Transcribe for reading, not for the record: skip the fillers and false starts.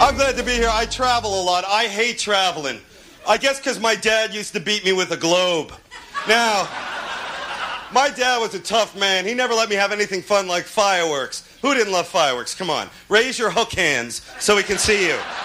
I'm glad to be here. I travel a lot. I hate traveling. I guess because my dad used to beat me with a globe. Now, my dad was a tough man. He never let me have anything fun like fireworks. Who didn't love fireworks? Come on. Raise your hook hands so we can see you.